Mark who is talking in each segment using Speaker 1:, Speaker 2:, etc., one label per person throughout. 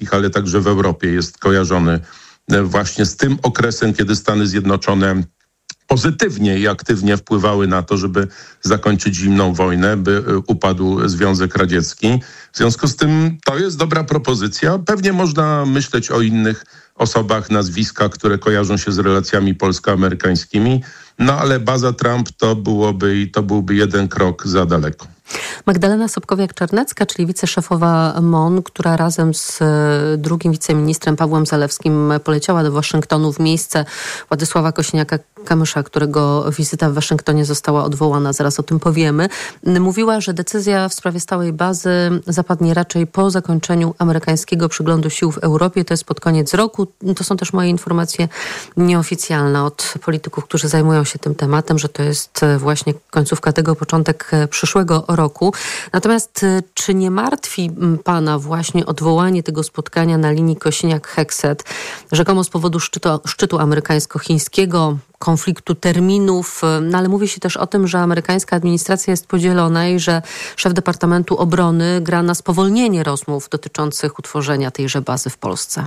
Speaker 1: amerykańskich, ale także w Europie jest kojarzony właśnie z tym okresem, kiedy Stany Zjednoczone pozytywnie i aktywnie wpływały na to, żeby zakończyć zimną wojnę, by upadł Związek Radziecki. W związku z tym to jest dobra propozycja. Pewnie można myśleć o innych osobach, nazwiskach, które kojarzą się z relacjami polsko-amerykańskimi, no ale baza Trump to byłby jeden krok za daleko.
Speaker 2: Magdalena Sobkowiak-Czarnecka, czyli wiceszefowa MON, która razem z drugim wiceministrem Pawłem Zalewskim poleciała do Waszyngtonu w miejsce Władysława Kosiniaka-Kamysza, którego wizyta w Waszyngtonie została odwołana, zaraz o tym powiemy, mówiła, że decyzja w sprawie stałej bazy zapadnie raczej po zakończeniu amerykańskiego przyglądu sił w Europie. To jest pod koniec roku. To są też moje informacje nieoficjalne od polityków, którzy zajmują się tym tematem, że to jest właśnie końcówka tego, początek przyszłego roku. Natomiast czy nie martwi pana właśnie odwołanie tego spotkania na linii Kosiniak-Hekset, rzekomo z powodu szczytu amerykańsko-chińskiego, konfliktu terminów, no ale mówi się też o tym, że amerykańska administracja jest podzielona i że szef Departamentu Obrony gra na spowolnienie rozmów dotyczących utworzenia tejże bazy w Polsce?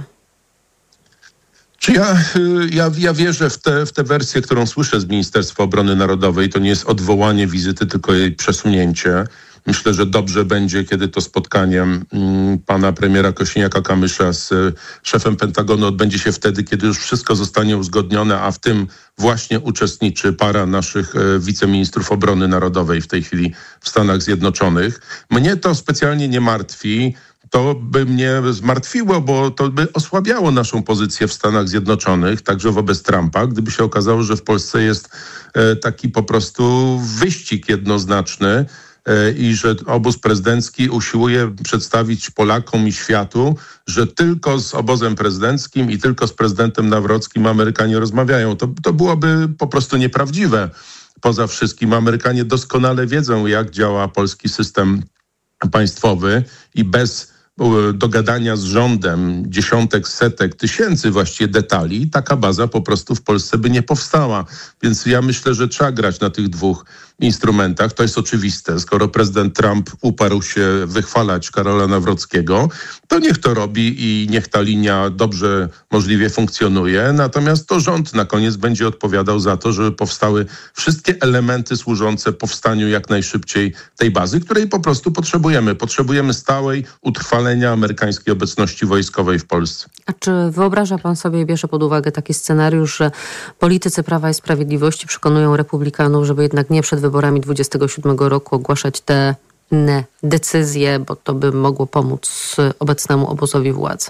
Speaker 1: Czy ja wierzę w tę wersję, którą słyszę z Ministerstwa Obrony Narodowej. To nie jest odwołanie wizyty, tylko jej przesunięcie. Myślę, że dobrze będzie, kiedy to spotkanie pana premiera Kosiniaka-Kamysza z szefem Pentagonu odbędzie się wtedy, kiedy już wszystko zostanie uzgodnione, a w tym właśnie uczestniczy para naszych wiceministrów obrony narodowej w tej chwili w Stanach Zjednoczonych. Mnie to specjalnie nie martwi. To by mnie zmartwiło, bo to by osłabiało naszą pozycję w Stanach Zjednoczonych, także wobec Trumpa, gdyby się okazało, że w Polsce jest taki po prostu wyścig jednoznaczny i że obóz prezydencki usiłuje przedstawić Polakom i światu, że tylko z obozem prezydenckim i tylko z prezydentem Nawrockim Amerykanie rozmawiają. To byłoby po prostu nieprawdziwe. Poza wszystkim Amerykanie doskonale wiedzą, jak działa polski system państwowy i bez dogadania z rządem dziesiątek, setek, tysięcy właściwie detali, taka baza po prostu w Polsce by nie powstała. Więc ja myślę, że trzeba grać na tych dwóch instrumentach. To jest oczywiste. Skoro prezydent Trump uparł się wychwalać Karola Nawrockiego, to niech to robi i niech ta linia dobrze możliwie funkcjonuje. Natomiast to rząd na koniec będzie odpowiadał za to, żeby powstały wszystkie elementy służące powstaniu jak najszybciej tej bazy, której po prostu potrzebujemy. Potrzebujemy stałej, utrwalenia amerykańskiej obecności wojskowej w Polsce.
Speaker 2: A czy wyobraża pan sobie i bierze pod uwagę taki scenariusz, że politycy Prawa i Sprawiedliwości przekonują republikanów, żeby jednak nie przed wyborami 27 roku ogłaszać te decyzje, bo to by mogło pomóc obecnemu obozowi władzy?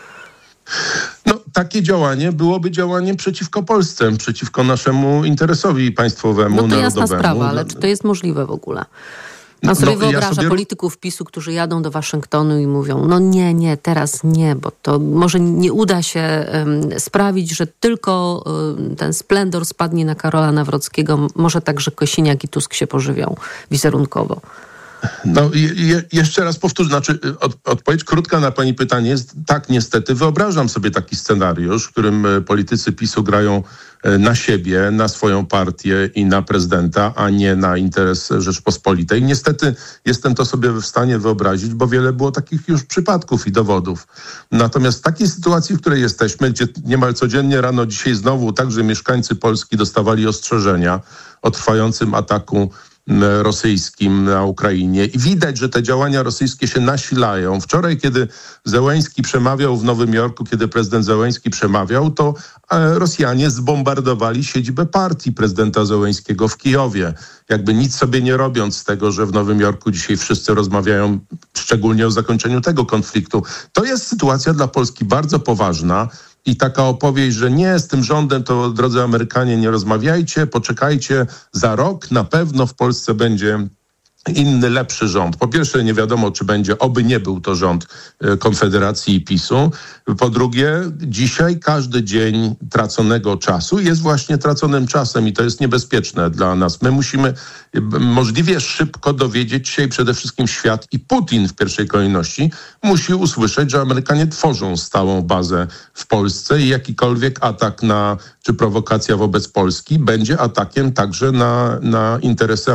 Speaker 1: No, takie działanie byłoby działaniem przeciwko Polsce, przeciwko naszemu interesowi państwowemu, narodowemu.
Speaker 2: No to jasna sprawa, ale czy to jest możliwe w ogóle? Pan sobie wyobraża polityków PiS-u, którzy jadą do Waszyngtonu i mówią, no nie, teraz nie, bo to może nie uda się sprawić, że tylko ten splendor spadnie na Karola Nawrockiego, może także Kosiniak i Tusk się pożywią wizerunkowo.
Speaker 1: No jeszcze raz powtórzę, odpowiedź krótka na pani pytanie jest tak, niestety wyobrażam sobie taki scenariusz, w którym politycy PiS-u grają na siebie, na swoją partię i na prezydenta, a nie na interes Rzeczpospolitej. Niestety jestem to sobie w stanie wyobrazić, bo wiele było takich już przypadków i dowodów. Natomiast w takiej sytuacji, w której jesteśmy, gdzie niemal codziennie rano dzisiaj znowu także mieszkańcy Polski dostawali ostrzeżenia o trwającym ataku rosyjskim na Ukrainie i widać, że te działania rosyjskie się nasilają. Wczoraj, kiedy Zełenski przemawiał w Nowym Jorku, kiedy prezydent Zełenski przemawiał, to Rosjanie zbombardowali siedzibę partii prezydenta Zełenskiego w Kijowie. Jakby nic sobie nie robiąc z tego, że w Nowym Jorku dzisiaj wszyscy rozmawiają szczególnie o zakończeniu tego konfliktu. To jest sytuacja dla Polski bardzo poważna. I taka opowieść, że nie, z tym rządem to, drodzy Amerykanie, nie rozmawiajcie, poczekajcie, za rok na pewno w Polsce będzie inny, lepszy rząd. Po pierwsze, nie wiadomo, czy będzie, oby nie był to rząd Konfederacji i PiS-u. Po drugie, dzisiaj każdy dzień traconego czasu jest właśnie traconym czasem i to jest niebezpieczne dla nas. My musimy możliwie szybko dowiedzieć się i przede wszystkim świat i Putin w pierwszej kolejności musi usłyszeć, że Amerykanie tworzą stałą bazę w Polsce i jakikolwiek atak czy prowokacja wobec Polski będzie atakiem także na interesy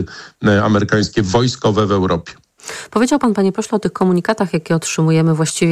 Speaker 1: amerykańskie wojskowe w Europie.
Speaker 2: Powiedział pan, panie pośle, o tych komunikatach, jakie otrzymujemy właściwie